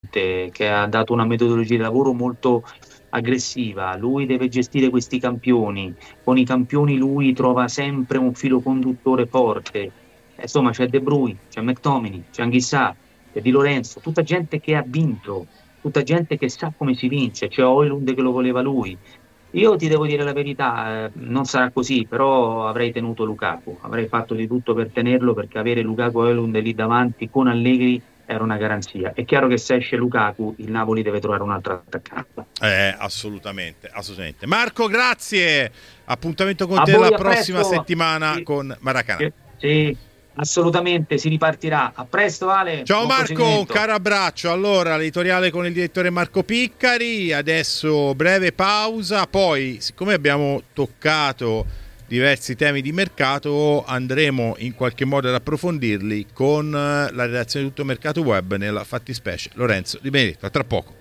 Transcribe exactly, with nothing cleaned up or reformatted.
che ha dato una metodologia di lavoro molto aggressiva. Lui deve gestire questi campioni, con i campioni lui trova sempre un filo conduttore forte. Eh, Insomma, c'è De Bruyne, c'è McTominay, c'è Anghissà, c'è Di Lorenzo, tutta gente che ha vinto, tutta gente che sa come si vince, c'è Højlund che lo voleva lui. Io ti devo dire la verità, eh, non sarà così, però avrei tenuto Lukaku, avrei fatto di tutto per tenerlo perché avere Lukaku e Højlund lì davanti con Allegri era una garanzia. È chiaro che se esce Lukaku, il Napoli deve trovare un altro attaccante. Eh, assolutamente, assolutamente. Marco, grazie. Appuntamento con A te voi, la a prossima presto. settimana Sì, con Maracanã. sì, sì, assolutamente, si ripartirà. A presto, Ale, Ciao buon Marco, un proseguimento. caro abbraccio. Allora, l'editoriale con il direttore Marco Piccari, adesso breve pausa, poi siccome abbiamo toccato diversi temi di mercato, andremo in qualche modo ad approfondirli con la redazione di Tutto Mercato Web, nella fattispecie Lorenzo Di Benedetto. A tra poco.